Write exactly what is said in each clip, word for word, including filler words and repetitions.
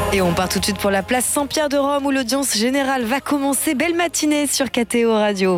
Et on part tout de suite pour la place Saint-Pierre-de-Rome où l'audience générale va commencer. Belle matinée sur K T O Radio.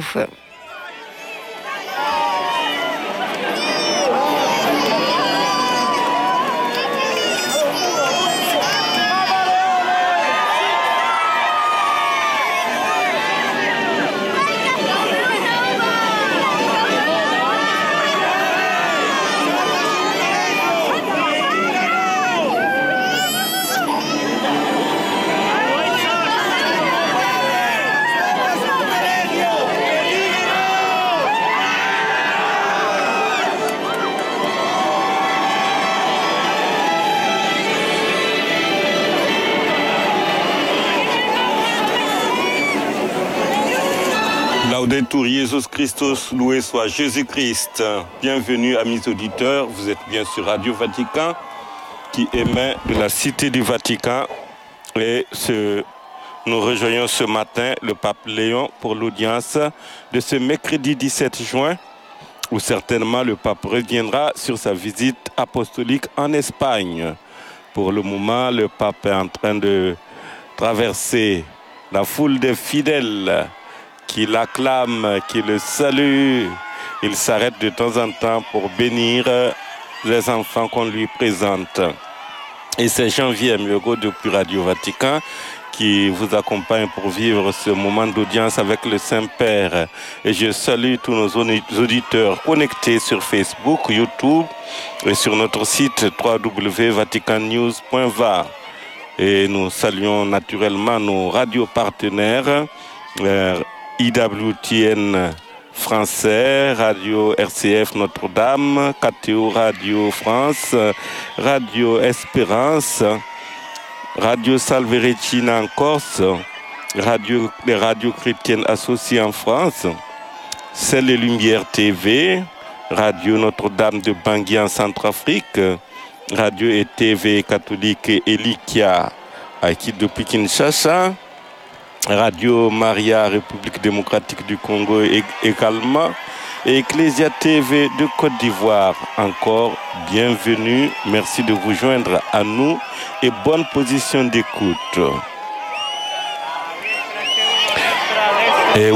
Laudetur Jesus Christus, loué soit Jésus-Christ. Bienvenue amis auditeurs, vous êtes bien sur Radio Vatican qui émet de la Cité du Vatican et ce, nous rejoignons ce matin le pape Léon pour l'audience de ce mercredi dix-sept juin où certainement le pape reviendra sur sa visite apostolique en Espagne. Pour le moment, le pape est en train de traverser la foule des fidèles qui l'acclament, qui le saluent. Il s'arrête de temps en temps pour bénir les enfants qu'on lui présente. Et c'est Jean-Vier Miego depuis Radio Vatican qui vous accompagne pour vivre ce moment d'audience avec le Saint-Père. Et je salue tous nos auditeurs connectés sur Facebook, YouTube et sur notre site w w w point vatican news point v a. Et nous saluons naturellement nos radios partenaires, euh, I W T N français, Radio R C F Notre-Dame, K T O Radio France, Radio Espérance, Radio Salverecina en Corse, Radio, les radios chrétiennes associées en France, Celle et Lumière T V, Radio Notre-Dame de Bangui en Centrafrique, Radio et T V catholique Elikia qui depuis Kinshasa, Radio Maria République démocratique du Congo également, et Ecclesia T V de Côte d'Ivoire. Encore bienvenue, merci de vous joindre à nous et bonne position d'écoute.